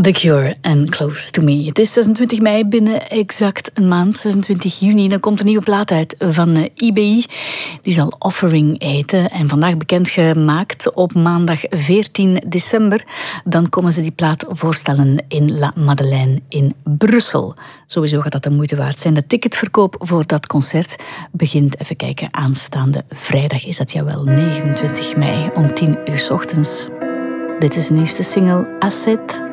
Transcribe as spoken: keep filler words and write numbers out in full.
The Cure en Close to Me. Het is zesentwintig mei, binnen exact een maand, zesentwintig juni. Dan komt een nieuwe plaat uit van I B I. Die zal Offering heten. En vandaag bekendgemaakt op maandag veertien december. Dan komen ze die plaat voorstellen in La Madeleine in Brussel. Sowieso gaat dat de moeite waard zijn. De ticketverkoop voor dat concert begint, even kijken, aanstaande vrijdag is dat, jawel, negenentwintig mei om tien uur 's ochtends. Dit is de nieuwste single, Asset.